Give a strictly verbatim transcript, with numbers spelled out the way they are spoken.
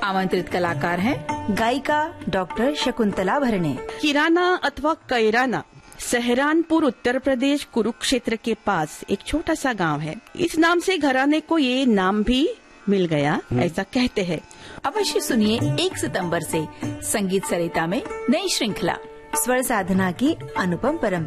आमंत्रित कलाकार हैं गायिका डॉक्टर शकुंतला भरणे। किराना अथवा कैराना सहरानपुर उत्तर प्रदेश कुरुक्षेत्र के पास एक छोटा सा गांव है। इस नाम से घराने को ये नाम भी मिल गया, ऐसा कहते हैं। अवश्य सुनिए एक सितंबर से संगीत सरिता में नई श्रृंखला स्वर साधना की अनुपम परंपरा।